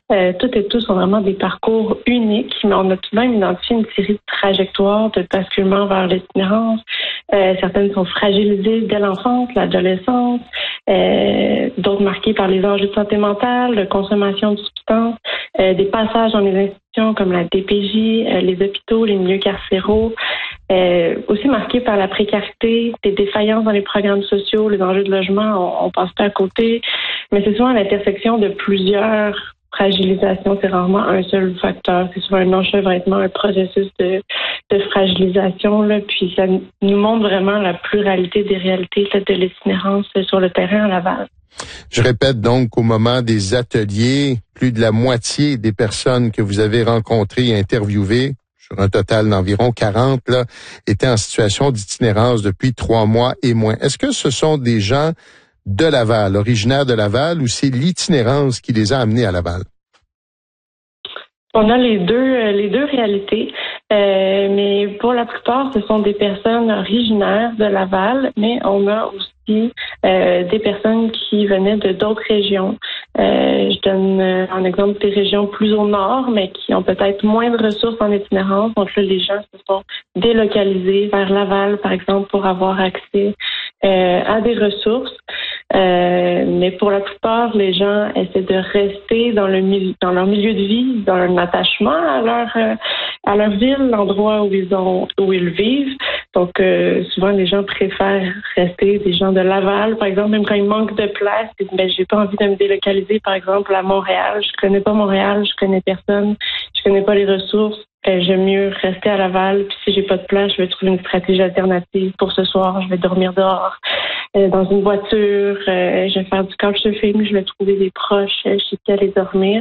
Toutes et tous ont vraiment des parcours uniques, mais on a tout de même identifié une série de trajectoires de basculement vers l'itinérance. Certaines sont fragilisées dès l'enfance, l'adolescence, d'autres marquées par les enjeux de santé mentale, de consommation de substances, des passages dans les institutions comme la DPJ, les hôpitaux, les milieux carcéraux, aussi marquées par la précarité, des défaillances dans les programmes sociaux, les enjeux de logement, on passe pas à côté, mais c'est souvent à l'intersection de plusieurs fragilisations, c'est rarement un seul facteur, c'est souvent un enchevêtrement, un processus de fragilisation, là, puis ça nous montre vraiment la pluralité des réalités de l'itinérance sur le terrain à Laval. Je répète donc qu'au moment des ateliers, plus de la moitié des personnes que vous avez rencontrées et interviewées, sur un total d'environ 40, là, étaient en situation d'itinérance depuis 3 mois et moins. Est-ce que ce sont des gens de Laval, originaires de Laval, ou c'est l'itinérance qui les a amenés à Laval? On a les deux réalités, mais pour la plupart, ce sont des personnes originaires de Laval, mais on a aussi des personnes qui venaient de d'autres régions. Je donne un exemple des régions plus au nord, mais qui ont peut-être moins de ressources en itinérance. Donc là, les gens se sont délocalisés vers Laval, par exemple, pour avoir accès à des ressources. Mais pour la plupart, les gens essaient de rester dans leur milieu de vie, dans un attachement à leur ville, l'endroit où ils vivent. Donc souvent les gens préfèrent rester, des gens de Laval, par exemple, même quand il manque de place, ils disent, j'ai pas envie de me délocaliser, par exemple, à Montréal. Je connais pas Montréal, je connais personne, je connais pas les ressources. J'aime mieux rester à Laval. Puis si j'ai pas de place, je vais trouver une stratégie alternative pour ce soir. Je vais dormir dehors, dans une voiture. Je vais faire du couchsurfing. Je vais trouver des proches chez qui aller dormir.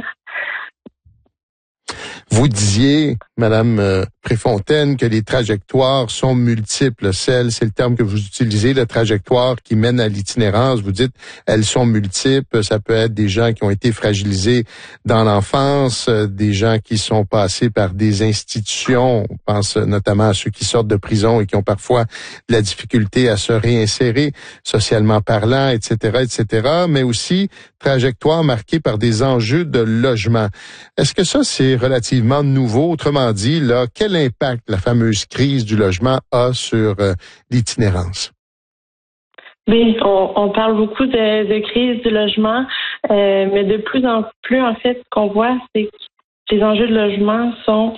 Vous disiez, Madame Préfontaine, que les trajectoires sont multiples. C'est le terme que vous utilisez, la trajectoire qui mène à l'itinérance. Vous dites, elles sont multiples. Ça peut être des gens qui ont été fragilisés dans l'enfance, des gens qui sont passés par des institutions. On pense notamment à ceux qui sortent de prison et qui ont parfois de la difficulté à se réinsérer socialement parlant, etc., etc. Mais aussi trajectoires marquées par des enjeux de logement. Est-ce que ça, c'est relativement nouveau? Autrement dit, là, quel impact la fameuse crise du logement a sur l'itinérance? Oui, on parle beaucoup de crise du logement, mais de plus en plus, en fait, ce qu'on voit, c'est que les enjeux de logement sont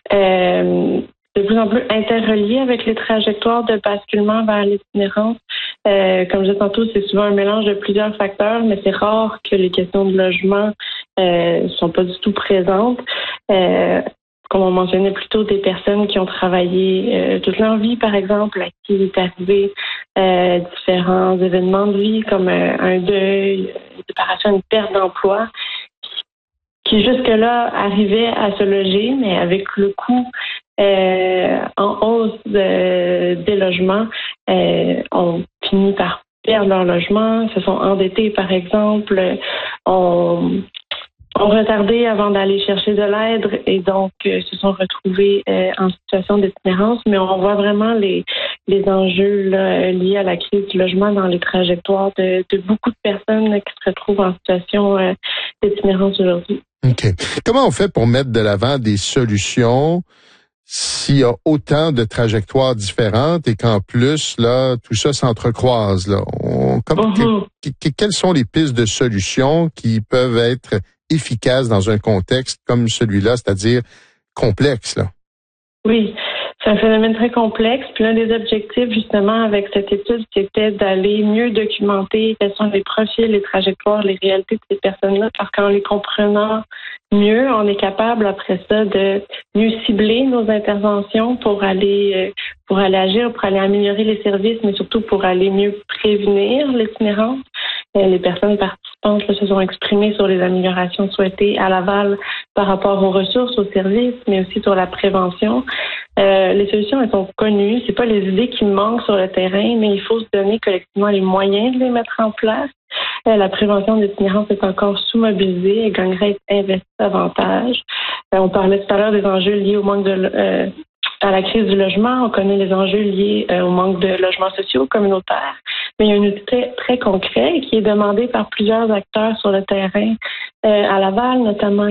de plus en plus interreliés avec les trajectoires de basculement vers l'itinérance. Comme je disais tantôt, c'est souvent un mélange de plusieurs facteurs, mais c'est rare que les questions de logement sont pas du tout présentes. Comme on mentionnait plus tôt, des personnes qui ont travaillé toute leur vie, par exemple, à qui il est arrivé différents événements de vie, comme un deuil, une séparation, une perte d'emploi, qui jusque-là arrivaient à se loger, mais avec le coût en hausse des logements, ont fini par perdre leur logement, se sont endettés, par exemple, ont retardé avant d'aller chercher de l'aide et donc se sont retrouvés en situation d'itinérance. Mais on voit vraiment les enjeux là, liés à la crise du logement dans les trajectoires de beaucoup de personnes là, qui se retrouvent en situation d'itinérance aujourd'hui. OK. Comment on fait pour mettre de l'avant des solutions s'il y a autant de trajectoires différentes et qu'en plus, là, tout ça s'entrecroise, là? Quelles sont les pistes de solutions qui peuvent être efficaces dans un contexte comme celui-là, c'est-à-dire complexe, là? Oui, c'est un phénomène très complexe. Puis l'un des objectifs, justement, avec cette étude, c'était d'aller mieux documenter quels sont les profils, les trajectoires, les réalités de ces personnes-là, parce qu'en les comprenant mieux, on est capable, après ça, de mieux cibler nos interventions pour aller agir, pour aller améliorer les services, mais surtout pour aller mieux prévenir l'itinérance. Les personnes participantes là, se sont exprimées sur les améliorations souhaitées à Laval par rapport aux ressources, aux services, mais aussi sur la prévention. Les solutions, elles sont connues. C'est pas les idées qui manquent sur le terrain, mais il faut se donner collectivement les moyens de les mettre en place. La prévention de l'itinérance est encore sous-mobilisée et gagnerait à être investie davantage. On parlait tout à l'heure des enjeux liés au manque à la crise du logement. On connaît les enjeux liés au manque de logements sociaux communautaires. Mais il y a un outil très concret qui est demandé par plusieurs acteurs sur le terrain à Laval, notamment